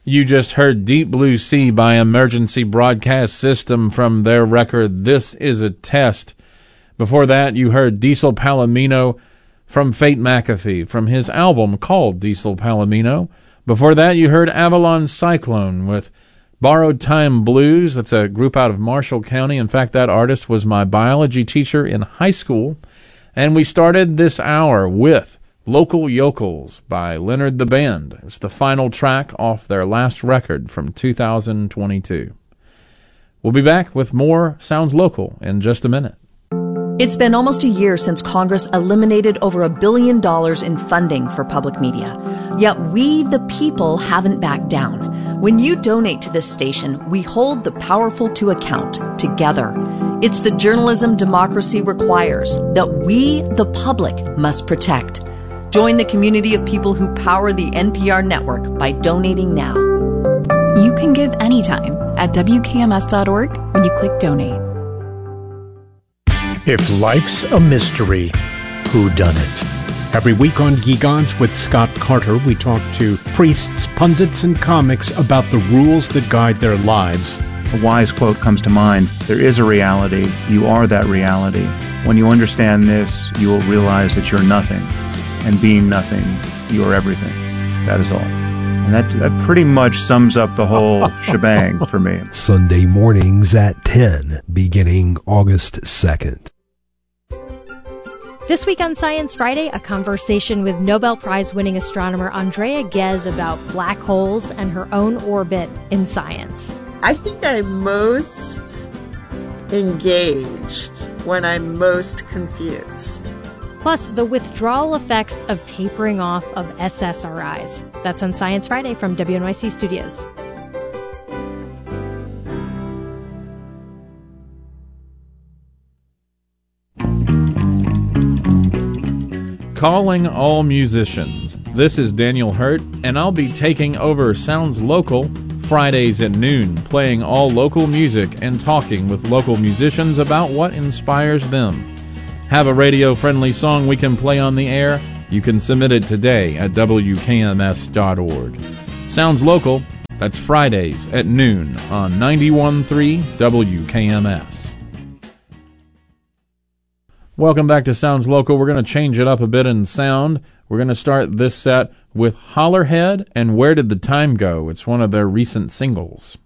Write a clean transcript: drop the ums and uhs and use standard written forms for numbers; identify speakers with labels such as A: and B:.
A: You just heard Deep Blue Sea by Emergency Broadcast System from their record This Is a Test. Before that, you heard Diesel Palomino from Fate McAfee from his album called Diesel Palomino. Before that, you heard Avalon Cyclone with Borrowed Time Blues. That's a group out of Marshall County. In fact, that artist was my biology teacher in high school. And we started this hour with Local Yokels by Leonard the Band. It's the final track off their last record from 2022. We'll be back with more Sounds Local in just a minute.
B: It's been almost a year since Congress eliminated over $1 billion in funding for public media. Yet we, the people, haven't backed down. When you donate to this station, we hold the powerful to account together. It's the journalism democracy requires that we, the public, must protect. Join the community of people who power the NPR network by donating now.
C: You can give anytime at WKMS.org when you click donate.
D: If life's a mystery, who done it? Every week on Gigants with Scott Carter, we talk to priests, pundits, and comics about the rules that guide their lives.
E: A wise quote comes to mind: there is a reality, you are that reality. When you understand this, you will realize that you're nothing. And being nothing, you are everything. That is all. And that pretty much sums up the whole shebang for me.
F: Sunday mornings at 10, beginning August 2nd.
G: This week on Science Friday, a conversation with Nobel Prize-winning astronomer Andrea Ghez about black holes and her own orbit in science.
H: I think I'm most engaged when I'm most confused.
G: Plus, the withdrawal effects of tapering off of SSRIs. That's on Science Friday from WNYC Studios.
A: Calling all musicians. This is Daniel Hurt, and I'll be taking over Sounds Local Fridays at noon, playing all local music and talking with local musicians about what inspires them. Have a radio-friendly song we can play on the air? You can submit it today at WKMS.org. Sounds Local, that's Fridays at noon on 91.3 WKMS. Welcome back to Sounds Local. We're going to change it up a bit in sound. We're going to start this set with Hollerhead and Where Did the Time Go? It's one of their recent singles.